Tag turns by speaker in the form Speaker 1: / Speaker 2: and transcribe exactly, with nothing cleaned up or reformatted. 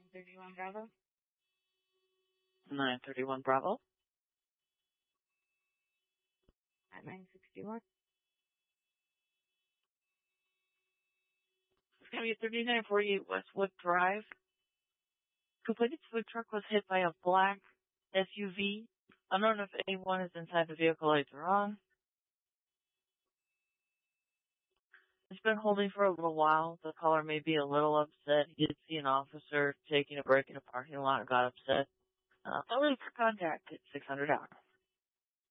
Speaker 1: nine thirty-one Bravo.
Speaker 2: nine thirty-one Bravo.
Speaker 1: At nine sixty-one.
Speaker 2: It's going to be thirty-nine forty-eight Westwood Drive. Completed food truck was hit by a black S U V. I don't know if anyone is inside the vehicle later on. It's been holding for a little while. The caller may be a little upset. He did see an officer taking a break in a parking lot and got upset. Uh, I'll leave for contact at six hundred hour.